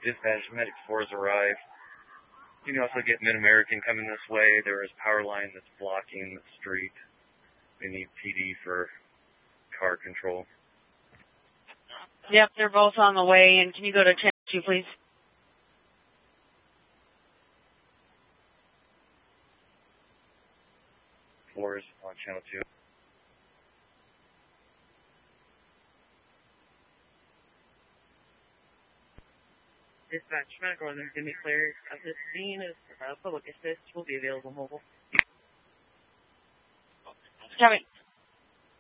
Dispatch, Medic 4's arrived. You can also get Mid-American coming this way. There is power line that's blocking the street. We need PD for car control. Yep, they're both on the way. And can you go to Channel 2, please? Floors on Channel 2. Dispatch, medical is going to be cleared. This scene is public assist will be available mobile. Copy.